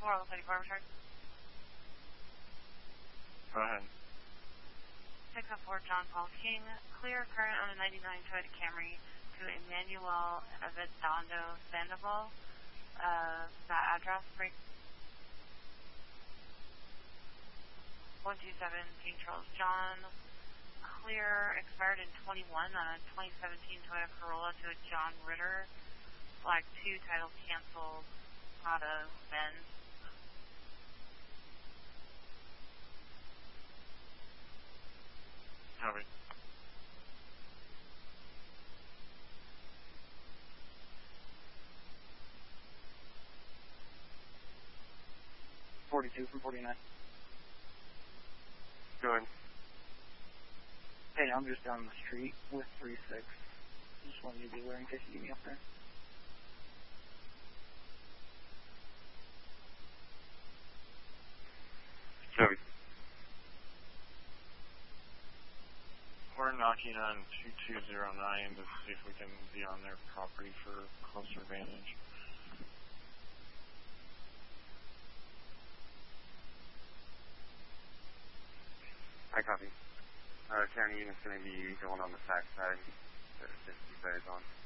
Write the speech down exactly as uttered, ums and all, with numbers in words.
four, thirty-four, return. Go ahead. six oh four, John Paul King. Clear current on a ninety-nine Toyota Camry to Emmanuel Avendando Sandoval. Uh, that address, break. one two seven, King Charles John. Clear, expired in twenty-one on a twenty seventeen Toyota Corolla to a John Ritter. Flag two, title canceled. Auto, Benz. Copy. forty-two from forty-nine. Go ahead. Hey, I'm just down the street with three six. Just wanted you to be aware in case you get me up there. Copy. We're knocking on two two zero nine to see if we can be on their property for closer advantage. I copy. Uh, county unit's going to be going on the back side. So just keep eyes on.